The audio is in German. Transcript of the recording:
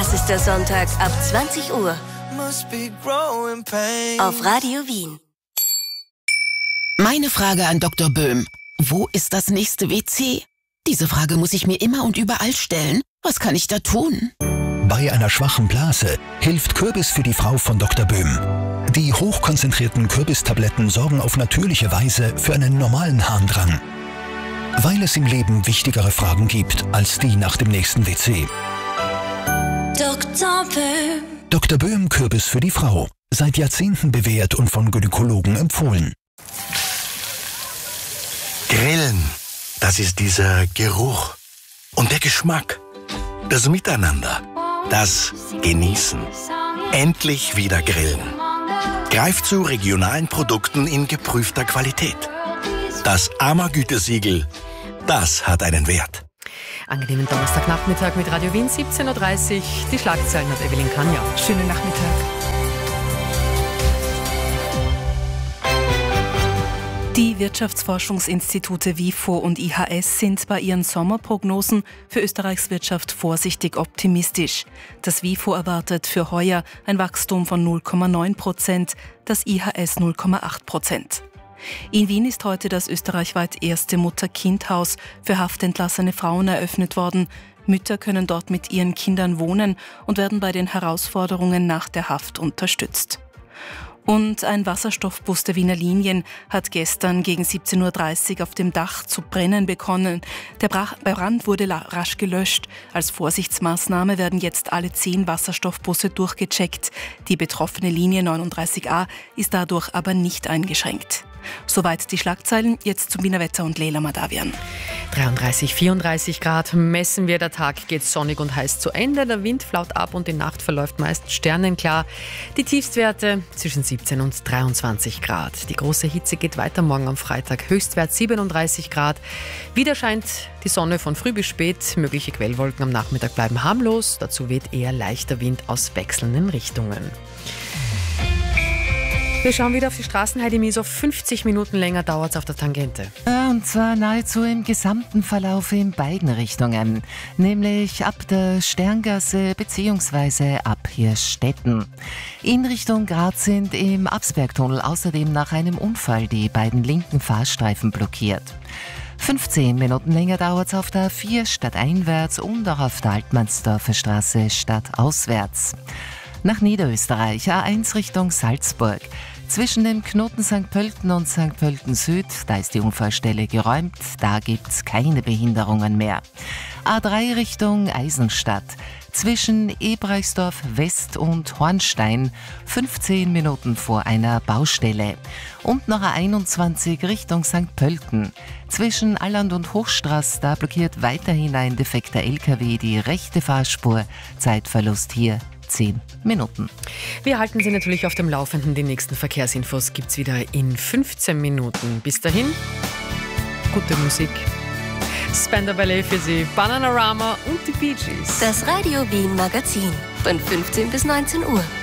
Das ist der Sonntag ab 20 Uhr auf Radio Wien. Meine Frage an Dr. Böhm. Wo ist das nächste WC? Diese Frage muss ich mir immer und überall stellen. Was kann ich da tun? Bei einer schwachen Blase hilft Kürbis für die Frau von Dr. Böhm. Die hochkonzentrierten Kürbistabletten sorgen auf natürliche Weise für einen normalen Harndrang. Weil es im Leben wichtigere Fragen gibt als die nach dem nächsten WC. Dr. Böhm. Dr. Böhm Kürbis für die Frau. Seit Jahrzehnten bewährt und von Gynäkologen empfohlen. Grillen, das ist dieser Geruch und der Geschmack. Das Miteinander, das Genießen. Endlich wieder grillen. Greift zu regionalen Produkten in geprüfter Qualität. Das AMA-Gütesiegel, das hat einen Wert. Angenehmen Donnerstagnachmittag mit Radio Wien, 17.30 Uhr. Die Schlagzeilen hat Evelyn Kanja. Schönen Nachmittag. Die Wirtschaftsforschungsinstitute WIFO und IHS sind bei ihren Sommerprognosen für Österreichs Wirtschaft vorsichtig optimistisch. Das WIFO erwartet für heuer ein Wachstum von 0,9%, das IHS 0,8%. In Wien ist heute das österreichweit erste Mutter-Kind-Haus für haftentlassene Frauen eröffnet worden. Mütter können dort mit ihren Kindern wohnen und werden bei den Herausforderungen nach der Haft unterstützt. Und ein Wasserstoffbus der Wiener Linien hat gestern gegen 17.30 Uhr auf dem Dach zu brennen begonnen. Der Brand wurde rasch gelöscht. Als Vorsichtsmaßnahme werden jetzt alle 10 Wasserstoffbusse durchgecheckt. Die betroffene Linie 39a ist dadurch aber nicht eingeschränkt. Soweit die Schlagzeilen, jetzt zum Wiener Wetter und Leila Madavian. 33, 34 Grad messen wir. Der Tag geht sonnig und heiß zu Ende. Der Wind flaut ab und die Nacht verläuft meist sternenklar. Die Tiefstwerte zwischen 17 und 23 Grad. Die große Hitze geht weiter morgen am Freitag. Höchstwert 37 Grad. Wieder scheint die Sonne von früh bis spät. Mögliche Quellwolken am Nachmittag bleiben harmlos. Dazu weht eher leichter Wind aus wechselnden Richtungen. Wir schauen wieder auf die Straßen. Heidi Miso, 50 Minuten länger dauert es auf der Tangente. Und zwar nahezu im gesamten Verlauf in beiden Richtungen. Nämlich ab der Sterngasse bzw. ab Hirschstetten. In Richtung Graz sind im Absbergtunnel außerdem nach einem Unfall die beiden linken Fahrstreifen blockiert. 15 Minuten länger dauert es auf der A4 stadteinwärts und auch auf der Altmannsdorfer Straße stadtauswärts. Nach Niederösterreich, A1 Richtung Salzburg. Zwischen dem Knoten St. Pölten und St. Pölten Süd, da ist die Unfallstelle geräumt, da gibt's keine Behinderungen mehr. A3 Richtung Eisenstadt. Zwischen Ebreichsdorf West und Hornstein, 15 Minuten vor einer Baustelle. Und noch A21 Richtung St. Pölten. Zwischen Alland und Hochstraß, da blockiert weiterhin ein defekter LKW die rechte Fahrspur. Zeitverlust hier 10 Minuten. Wir halten Sie natürlich auf dem Laufenden. Die nächsten Verkehrsinfos gibt's wieder in 15 Minuten. Bis dahin, gute Musik. Spandau Ballet für Sie, Bananarama und die Bee Gees. Das Radio Wien Magazin von 15 bis 19 Uhr.